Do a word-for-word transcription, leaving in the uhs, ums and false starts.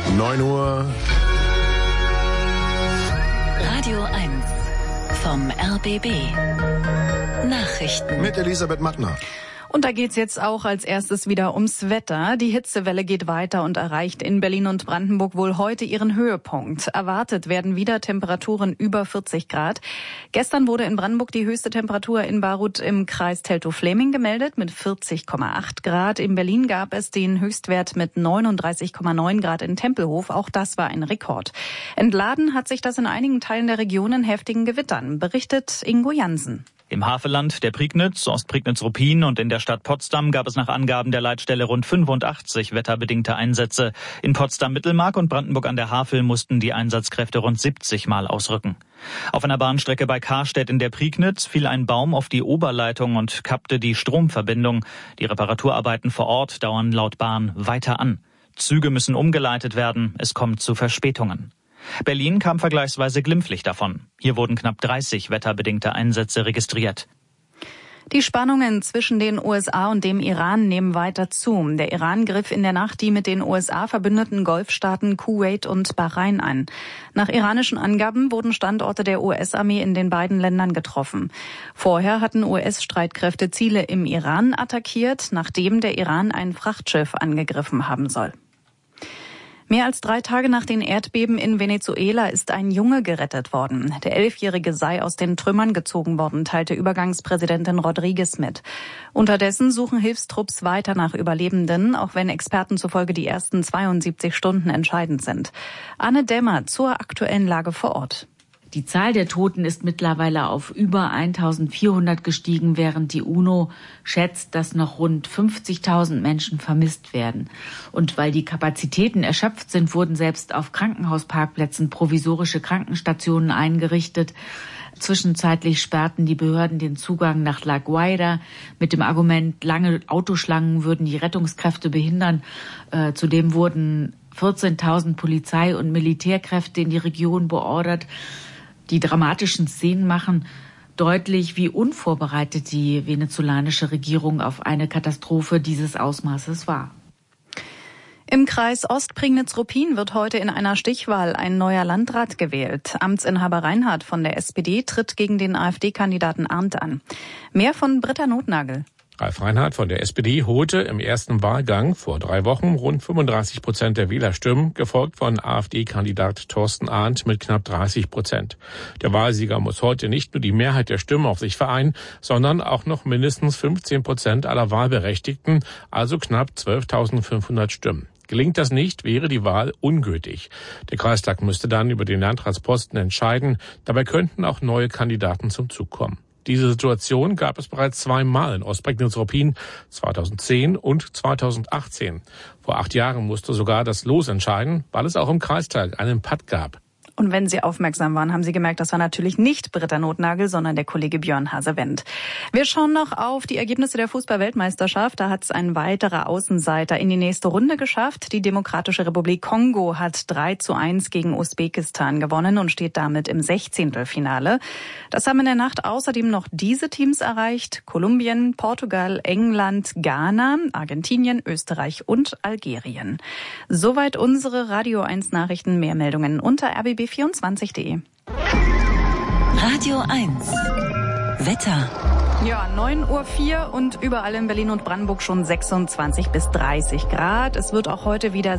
neun Uhr. Radio eins vom R B B. Nachrichten. Mit Elisabeth Mattner. Und da geht's jetzt auch als erstes wieder ums Wetter. Die Hitzewelle geht weiter und erreicht in Berlin und Brandenburg wohl heute ihren Höhepunkt. Erwartet werden wieder Temperaturen über vierzig Grad. Gestern wurde in Brandenburg die höchste Temperatur in Baruth im Kreis Teltow-Fläming gemeldet mit vierzig Komma acht Grad. In Berlin gab es den Höchstwert mit neununddreißig Komma neun Grad in Tempelhof. Auch das war ein Rekord. Entladen hat sich das in einigen Teilen der Region in heftigen Gewittern, berichtet Ingo Jansen. Im Havelland, der Prignitz, Ostprignitz-Ruppin und in der Stadt Potsdam gab es nach Angaben der Leitstelle rund fünfundachtzig wetterbedingte Einsätze. In Potsdam-Mittelmark und Brandenburg an der Havel mussten die Einsatzkräfte rund siebzig Mal ausrücken. Auf einer Bahnstrecke bei Karstedt in der Prignitz fiel ein Baum auf die Oberleitung und kappte die Stromverbindung. Die Reparaturarbeiten vor Ort dauern laut Bahn weiter an. Züge müssen umgeleitet werden, es kommt zu Verspätungen. Berlin kam vergleichsweise glimpflich davon. Hier wurden knapp dreißig wetterbedingte Einsätze registriert. Die Spannungen zwischen den U S A und dem Iran nehmen weiter zu. Der Iran griff in der Nacht die mit den U S A verbündeten Golfstaaten Kuwait und Bahrain an. Nach iranischen Angaben wurden Standorte der U S-Armee in den beiden Ländern getroffen. Vorher hatten U S-Streitkräfte Ziele im Iran attackiert, nachdem der Iran ein Frachtschiff angegriffen haben soll. Mehr als drei Tage nach den Erdbeben in Venezuela ist ein Junge gerettet worden. Der Elfjährige sei aus den Trümmern gezogen worden, teilte Übergangspräsidentin Rodriguez mit. Unterdessen suchen Hilfstrupps weiter nach Überlebenden, auch wenn Experten zufolge die ersten zweiundsiebzig Stunden entscheidend sind. Anne Dämmer zur aktuellen Lage vor Ort. Die Zahl der Toten ist mittlerweile auf über eintausendvierhundert gestiegen, während die UNO schätzt, dass noch rund fünfzigtausend Menschen vermisst werden. Und weil die Kapazitäten erschöpft sind, wurden selbst auf Krankenhausparkplätzen provisorische Krankenstationen eingerichtet. Zwischenzeitlich sperrten die Behörden den Zugang nach La Guaira mit dem Argument, lange Autoschlangen würden die Rettungskräfte behindern. Äh, zudem wurden vierzehntausend Polizei- und Militärkräfte in die Region beordert. Die dramatischen Szenen machen deutlich, wie unvorbereitet die venezolanische Regierung auf eine Katastrophe dieses Ausmaßes war. Im Kreis Ostprignitz-Ruppin wird heute in einer Stichwahl ein neuer Landrat gewählt. Amtsinhaber Reinhardt von der S P D tritt gegen den AfD-Kandidaten Arndt an. Mehr von Britta Notnagel. Ralf Reinhardt von der S P D holte im ersten Wahlgang vor drei Wochen rund fünfunddreißig Prozent der Wählerstimmen, gefolgt von AfD-Kandidat Thorsten Arndt mit knapp dreißig Prozent. Der Wahlsieger muss heute nicht nur die Mehrheit der Stimmen auf sich vereinen, sondern auch noch mindestens fünfzehn Prozent aller Wahlberechtigten, also knapp zwölftausendfünfhundert Stimmen. Gelingt das nicht, wäre die Wahl ungültig. Der Kreistag müsste dann über den Landratsposten entscheiden. Dabei könnten auch neue Kandidaten zum Zug kommen. Diese Situation gab es bereits zweimal in Ostprignitz-Ruppin, zweitausendzehn und zweitausendachtzehn. Vor acht Jahren musste sogar das Los entscheiden, weil es auch im Kreistag einen Patt gab. Und wenn Sie aufmerksam waren, haben Sie gemerkt, das war natürlich nicht Britta Notnagel, sondern der Kollege Björn Hasewendt. Wir schauen noch auf die Ergebnisse der Fußball-Weltmeisterschaft. Da hat es ein weiterer Außenseiter in die nächste Runde geschafft. Die Demokratische Republik Kongo hat drei zu eins gegen Usbekistan gewonnen und steht damit im Sechzehntelfinale. Das haben in der Nacht außerdem noch diese Teams erreicht: Kolumbien, Portugal, England, Ghana, Argentinien, Österreich und Algerien. Soweit unsere Radio eins Nachrichten. Mehr Meldungen unter r b b vierundzwanzig punkt de. Radio eins. Wetter. Ja, neun Uhr vier und überall in Berlin und Brandenburg schon sechsundzwanzig bis dreißig Grad. Es wird auch heute wieder